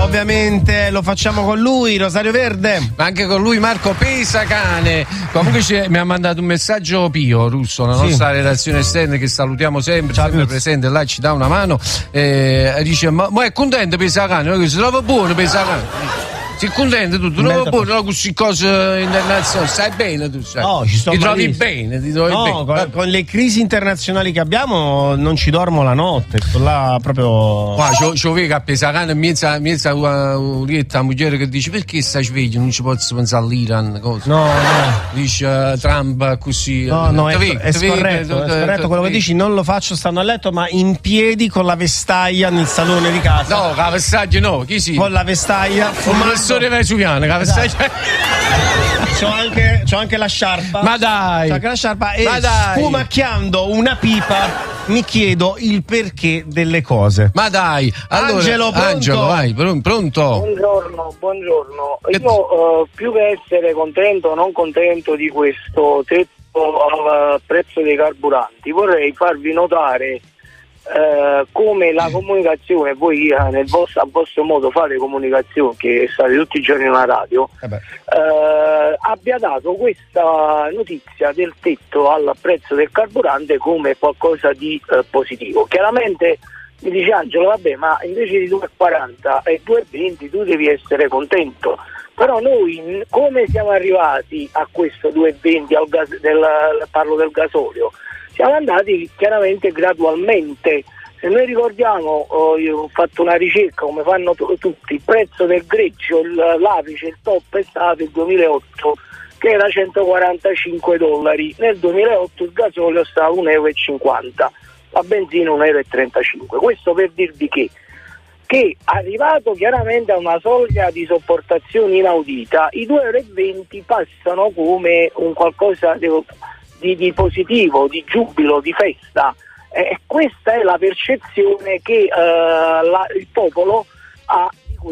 ovviamente lo facciamo con lui, Rosario Verde. Ma anche con lui Marco Pesacane. Comunque mi ha mandato un messaggio Pio Russo, la nostra redazione esterna, che salutiamo sempre, sempre presente là, ci dà una mano. Dice: ma è contento Pesacane? Si trova buono Pesacane? Sei contento tu? Tu non buono, no, queste cose internazionali, stai bene tu, sai? No, ci sto ti trovi malissimo. bene, ti trovi bene. Con le crisi internazionali che abbiamo non ci dormo la notte, sto là proprio. Qua c'ho vedo a Pesacane mezza una moglie che dice: perché stai sveglio? Non ci posso pensare all'Iran, cosa? No. Dice Trump così. No, è scorretto quello che dici, non lo faccio stando a letto, ma in piedi con la vestaglia nel salone di casa. No, la vestaglia no, chi sì? Con la vestaglia, fumando. Vesuviana, c'ho anche la sciarpa. Ma dai! C'ho anche la sciarpa e spumacchiando una pipa mi chiedo il perché delle cose. Ma dai! Allora, Angelo, vai, pronto? Buongiorno. Io più che essere contento o non contento di questo tetto al prezzo dei carburanti, vorrei farvi notare come la comunicazione, voi a vostro modo fate comunicazione, che state tutti i giorni in una radio, abbia dato questa notizia del tetto al prezzo del carburante come qualcosa di positivo. Chiaramente mi dice Angelo, vabbè, ma invece di 2,40 e 2,20 tu devi essere contento. Però noi come siamo arrivati a questo 2,20 parlo del gasolio? Siamo andati chiaramente gradualmente. Se noi ricordiamo, io ho fatto una ricerca come fanno tutti, il prezzo del greggio, l'apice, il top è stato il 2008 che era $145, nel 2008 il gasolio stava €1,50, la benzina €1,35. Questo per dirvi che arrivato chiaramente a una soglia di sopportazione inaudita, i €2,20 passano come un qualcosa di positivo, di giubilo, di festa. Questa è la percezione che il popolo ha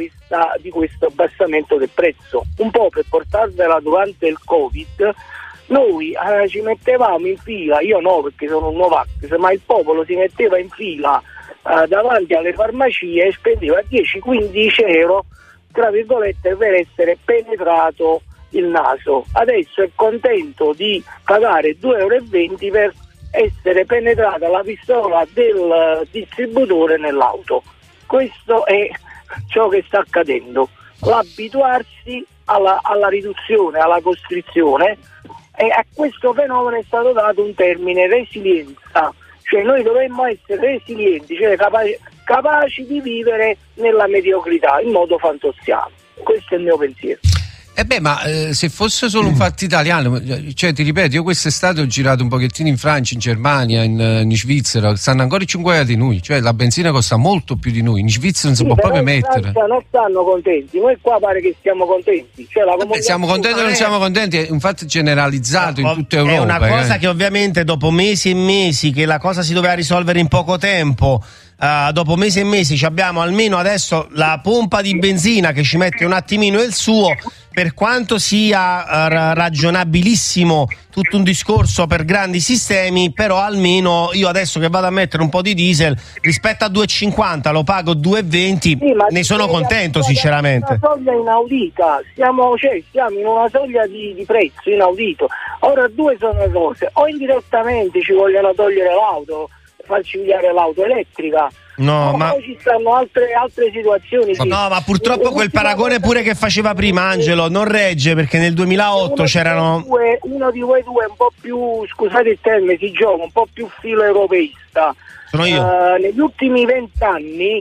di questo abbassamento del prezzo. Un po' per portarvela durante il Covid, noi ci mettevamo in fila, io no perché sono un Novax, ma il popolo si metteva in fila davanti alle farmacie e spendeva 10-15 euro, tra virgolette, per essere penetrato il naso. Adesso è contento di pagare €2,20 per essere penetrata la pistola del distributore nell'auto. Questo è ciò che sta accadendo, l'abituarsi alla riduzione, alla costrizione, e a questo fenomeno è stato dato un termine: resilienza. Cioè noi dovremmo essere resilienti, cioè capaci di vivere nella mediocrità in modo fantosiano. Questo è il mio pensiero. Ma se fosse solo un fatto italiano, cioè ti ripeto, io quest'estate ho girato un pochettino in Francia, in Germania, in Svizzera, stanno ancora 5 euro di noi, cioè la benzina costa molto più di noi, in Svizzera non si può proprio mettere. Non stanno contenti, noi qua pare che siamo contenti. Cioè, siamo contenti o non siamo contenti, è un fatto generalizzato in tutta Europa. È una cosa che ovviamente dopo mesi e mesi che la cosa si doveva risolvere in poco tempo, dopo mesi e mesi ci abbiamo almeno adesso la pompa di benzina che ci mette un attimino il suo, per quanto sia ragionabilissimo tutto un discorso per grandi sistemi, però almeno io adesso che vado a mettere un po' di diesel rispetto a 2,50 lo pago 2,20, ne sono contento sinceramente. Una soglia inaudita, siamo in una soglia di prezzo inaudito. Ora due sono le cose: o indirettamente ci vogliono togliere l'auto, farci inviare l'auto elettrica, ma poi ci stanno altre situazioni. No, ma purtroppo quel paragone pure che faceva prima Angelo non regge, perché nel 2008 c'erano uno di voi due un po' più, scusate il termine, si gioca un po' più filo europeista. Sono io. Negli ultimi 20 anni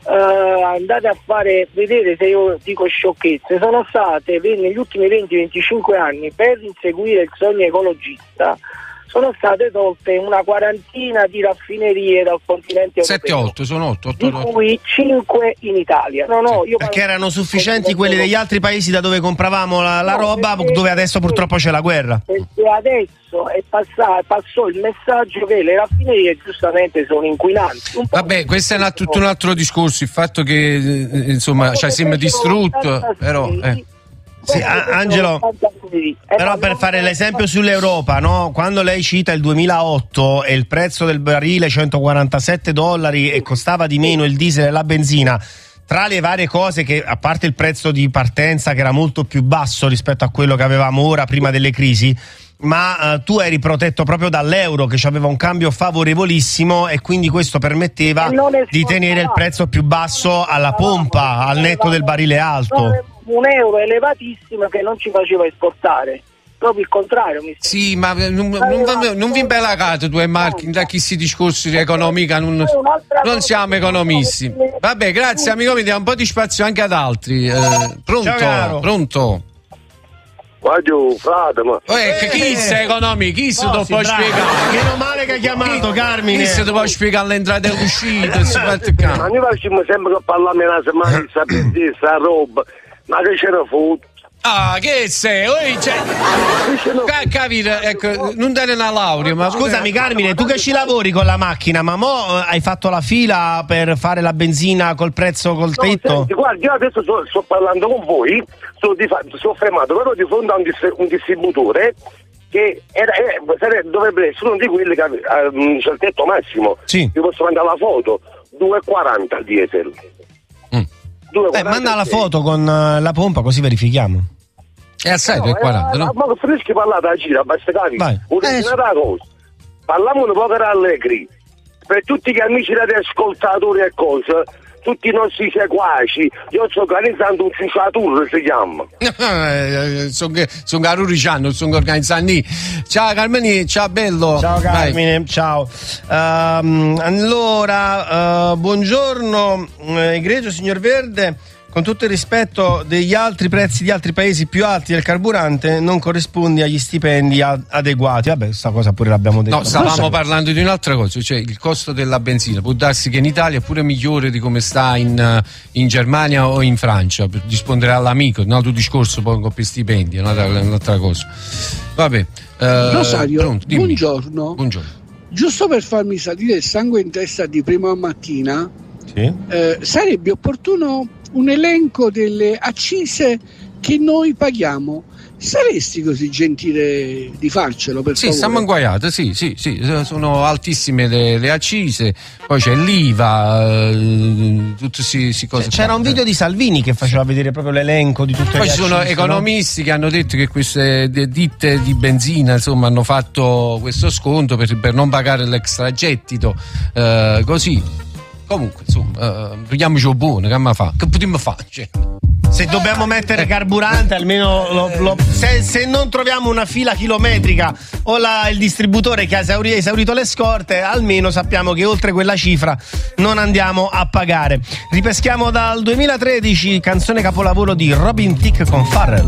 andate a vedere se io dico sciocchezze, sono state negli ultimi 20-25 anni, per inseguire il sogno ecologista, sono state tolte una quarantina di raffinerie dal continente europeo. 7-8, sono 8. Di cui 5 in Italia. Perché erano sufficienti quelli degli altri paesi da dove compravamo la roba, dove adesso purtroppo c'è la guerra. Perché adesso passò il messaggio che le raffinerie giustamente sono inquinanti. Vabbè, questo è tutto un altro discorso, il fatto che insomma siamo distrutto, però... Sì, Angelo, però per fare l'esempio sull'Europa, no? Quando lei cita il 2008 e il prezzo del barile $147 e costava di meno il diesel e la benzina, tra le varie cose che, a parte il prezzo di partenza che era molto più basso rispetto a quello che avevamo ora prima delle crisi, ma tu eri protetto proprio dall'euro che aveva un cambio favorevolissimo e quindi questo permetteva di tenere il prezzo più basso alla pompa, al netto del barile alto. Un euro elevatissimo che non ci faceva esportare. Proprio il contrario. Sì, ma non vi imbellacate tu e Marchi da chi si discorsi di economica, non siamo economisti. Vabbè, grazie amico, mi dia un po' di spazio anche ad altri. Pronto? Guardio, frate, ma chi sei economico? Chi si può spiegare? Meno male che hai chiamato, Carmine. Chi si può spiegare l'entrata e l'uscita? Ma noi facciamo sempre che parliamo una settimana di sapere sta roba, ma che ce ne fotte? Ah, che sei? Capito, ecco, non dare una laurea, ma scusami Carmine, tu che ci lavori con la macchina, ma mo hai fatto la fila per fare la benzina col prezzo col tetto? Senti, guarda, io adesso sto parlando con voi, sono fermato però di fronte a un distributore che dovrebbe essere uno di quelli che ha il tetto massimo. Sì. Vi posso mandare la foto, 2,40 al diesel. Manda la foto con la pompa così verifichiamo. È assai 2,40, no? Ma finisci parlare a gira, basta capire. Una cosa, parliamo un po' allegri per tutti gli amici radioascoltatori e cose, tutti i nostri seguaci. Io sto organizzando un cinciatur, si chiama. Sono Garuriciano, sono organizzando. Ciao Carmine, ciao bello. Ciao Carmine, ciao. Allora, buongiorno, egregio signor Verde. Con tutto il rispetto degli altri prezzi di altri paesi più alti del carburante non corrispondi agli stipendi adeguati. Vabbè, questa cosa pure l'abbiamo detto. No, stavamo parlando di un'altra cosa, cioè il costo della benzina. Può darsi che in Italia è pure migliore di come sta in Germania o in Francia, per rispondere all'amico, un altro discorso poi con i stipendi, un'altra cosa. Vabbè. Rosario, pronto, buongiorno. Giusto per farmi salire il sangue in testa di prima mattina, sì? Sarebbe opportuno un elenco delle accise che noi paghiamo. Saresti così gentile di farcelo, per favore? Sì, siamo inguaiati, sì, sono altissime le accise, poi c'è l'IVA, tutte cose. C'era un video di Salvini che faceva vedere proprio l'elenco di tutte le accise. Poi ci sono economisti che hanno detto che queste ditte di benzina, insomma, hanno fatto questo sconto per non pagare l'extragettito, così. Comunque, insomma, prendiamoci buono, che potremmo fare? Cioè. Se dobbiamo mettere carburante, almeno se non troviamo una fila chilometrica o il distributore che ha esaurito le scorte, almeno sappiamo che oltre quella cifra non andiamo a pagare. Ripeschiamo dal 2013, canzone capolavoro di Robin Thicke con Pharrell.